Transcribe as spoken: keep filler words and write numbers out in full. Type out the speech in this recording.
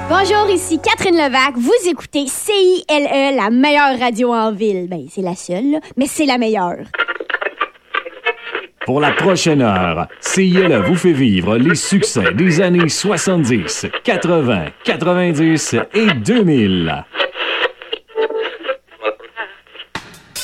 Bonjour, ici Catherine Levac. Vous écoutez C I L E, la meilleure radio en ville. Ben, c'est la seule, là, mais c'est la meilleure. Pour la prochaine heure, C I L E vous fait vivre les succès des années soixante-dix, quatre-vingts, quatre-vingt-dix et deux mille.